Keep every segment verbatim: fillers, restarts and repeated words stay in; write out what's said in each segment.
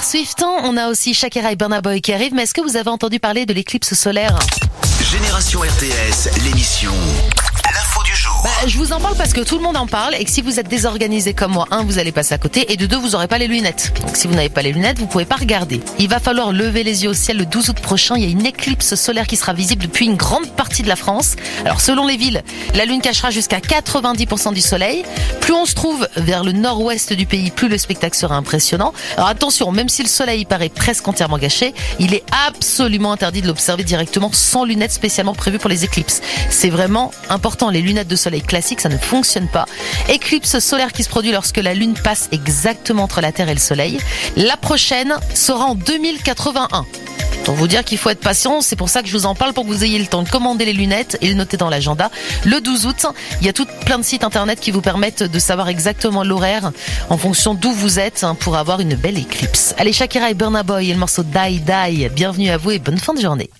Swift. On a aussi Shakira et Burna Boy qui arrivent. Mais est-ce que vous avez entendu parler de l'éclipse solaire ? Génération R T S, l'émission L'info du jour. Bah, je vous en parle parce que tout le monde en parle et que si vous êtes désorganisé comme moi, un, vous allez passer à côté et de deux, vous n'aurez pas les lunettes. Donc si vous n'avez pas les lunettes, vous pouvez pas regarder. Il va falloir lever les yeux au ciel le douze août prochain. Il y a une éclipse solaire qui sera visible depuis une grande partie de la France. Alors selon les villes, la lune cachera jusqu'à quatre-vingt-dix pour cent du soleil. Plus on se trouve vers le nord-ouest du pays, plus le spectacle sera impressionnant. Alors attention, même si le soleil paraît presque entièrement gâché, il est absolument interdit de l'observer directement sans lunettes spécialement prévues pour les éclipses. C'est vraiment important. Les lunettes de soleil classiques, ça ne fonctionne pas. Éclipse solaire qui se produit lorsque la lune passe exactement entre la Terre et le soleil. La prochaine sera en deux mille quatre-vingt-un. Pour vous dire qu'il faut être patient, c'est pour ça que je vous en parle, pour que vous ayez le temps de commander les lunettes et le noter dans l'agenda. Le douze août, il y a tout plein de sites internet qui vous permettent de savoir exactement l'horaire en fonction d'où vous êtes pour avoir une belle éclipse. Allez, Shakira et Burna Boy et le morceau Die Die. Bienvenue à vous et bonne fin de journée.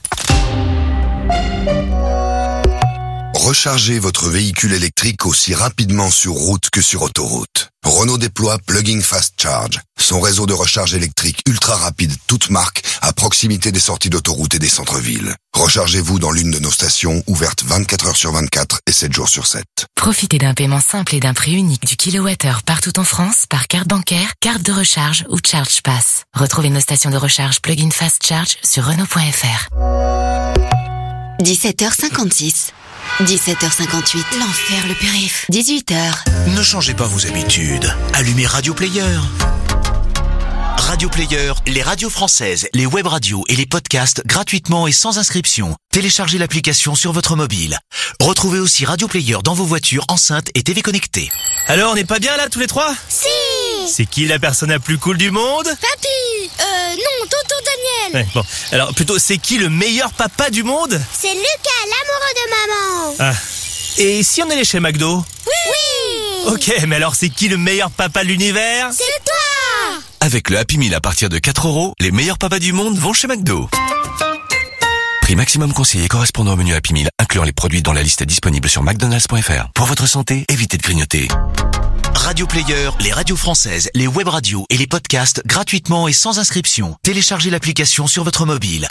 Rechargez votre véhicule électrique aussi rapidement sur route que sur autoroute. Renault déploie Plug-in Fast Charge, son réseau de recharge électrique ultra rapide, toute marque, à proximité des sorties d'autoroute et des centres-villes. Rechargez-vous dans l'une de nos stations, ouvertes vingt-quatre heures sur vingt-quatre et sept jours sur sept. Profitez d'un paiement simple et d'un prix unique du kilowattheure partout en France par carte bancaire, carte de recharge ou Charge Pass. Retrouvez nos stations de recharge Plug-in Fast Charge sur Renault point F R. dix-sept heures cinquante-six. dix-sept heures cinquante-huit. L'enfer, le périph. dix-huit heures. Ne changez pas vos habitudes. Allumez Radio Player. Radio Player, les radios françaises, les web radios et les podcasts gratuitement et sans inscription. Téléchargez l'application sur votre mobile. Retrouvez aussi Radio Player dans vos voitures, enceintes et T V connectées. Alors, on n'est pas bien là tous les trois ? Si. C'est qui la personne la plus cool du monde ? Papy. Euh, non, tonton Daniel. Ouais, bon, alors plutôt, c'est qui le meilleur papa du monde ? C'est Lucas, l'amoureux de maman. Ah. Et si on allait chez McDo ? Oui. Oui. Ok, mais alors c'est qui le meilleur papa de l'univers ? C'est toi. Avec le Happy Meal à partir de quatre euros, les meilleurs papas du monde vont chez McDo. Prix maximum conseillé correspondant au menu Happy Meal, incluant les produits dont la liste est disponible sur mcdonalds point F R. Pour votre santé, évitez de grignoter. Radio Player, les radios françaises, les web radios et les podcasts gratuitement et sans inscription. Téléchargez l'application sur votre mobile.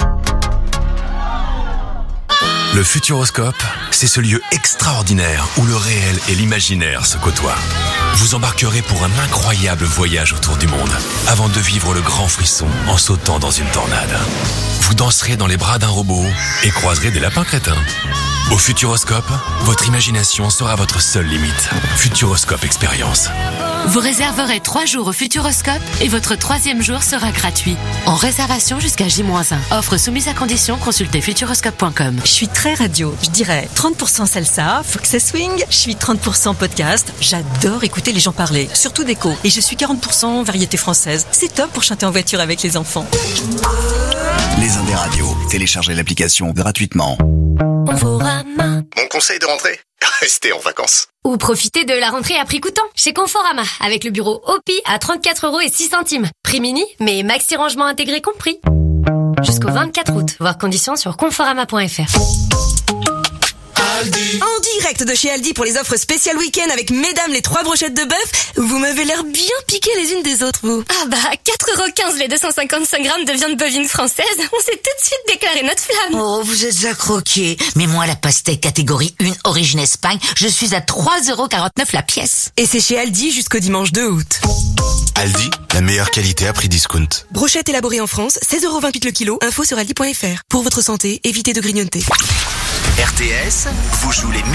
Le Futuroscope, c'est ce lieu extraordinaire où le réel et l'imaginaire se côtoient. Vous embarquerez pour un incroyable voyage autour du monde, avant de vivre le grand frisson en sautant dans une tornade. Vous danserez dans les bras d'un robot et croiserez des lapins crétins. Au Futuroscope, votre imagination sera votre seule limite. Futuroscope Expérience. Vous réserverez trois jours au Futuroscope et votre troisième jour sera gratuit. En réservation jusqu'à J moins un. Offre soumise à condition, consultez futuroscope point com. Je suis très radio, je dirais trente pour cent salsa, faut que ça swing. Je suis trente pour cent podcast, j'adore écouter les gens parler, surtout d'écho. Et je suis quarante pour cent variété française. C'est top pour chanter en voiture avec les enfants. Les Indes radios, téléchargez l'application gratuitement. Conforama. Mon conseil de rentrée ? Restez en vacances. Ou profitez de la rentrée à prix coûtant chez Conforama avec le bureau O P I à trente-quatre euros et six centimes. Prix mini, mais maxi rangement intégré compris. Jusqu'au vingt-quatre août. Voir conditions sur conforama point F R. Aldi. En direct de chez Aldi pour les offres spéciales week-end avec mesdames les trois brochettes de bœuf. Vous m'avez l'air bien piquées les unes des autres, vous. Ah bah, quatre euros quinze les deux cent cinquante-cinq grammes de viande bovine française. On s'est tout de suite déclaré notre flamme. Oh, vous êtes à croquer. Mais moi, la pastèque catégorie un, origine Espagne, je suis à trois euros quarante-neuf la pièce. Et c'est chez Aldi jusqu'au dimanche deux août. Aldi, la meilleure qualité à prix discount. Brochette élaborée en France, seize euros vingt-huit le kilo. Info sur aldi point F R. Pour votre santé, évitez de grignoter. R T S vous joue les